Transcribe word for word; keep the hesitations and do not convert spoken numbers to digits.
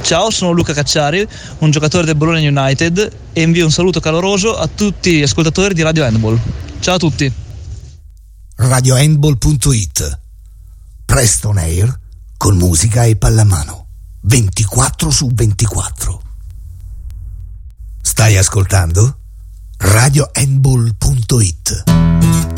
Ciao, sono Luca Cacciari, un giocatore del Bologna United, e invio un saluto caloroso a tutti gli ascoltatori di Radio Handball. Ciao a tutti. radio handball punto it. Presto on air con musica e pallamano ventiquattro su ventiquattro. Stai ascoltando radio handball punto it.